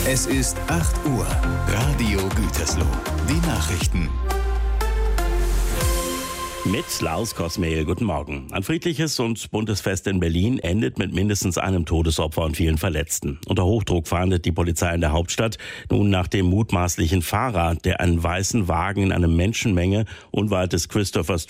Es ist 8 Uhr. Radio Gütersloh. Die Nachrichten. Mit Lars Kosmehl, guten Morgen. Ein friedliches und buntes Fest in Berlin endet mit mindestens einem Todesopfer und vielen Verletzten. Unter Hochdruck fahndet die Polizei in der Hauptstadt nun nach dem mutmaßlichen Fahrer, der einen weißen Wagen in einer Menschenmenge unweit des Christopher Street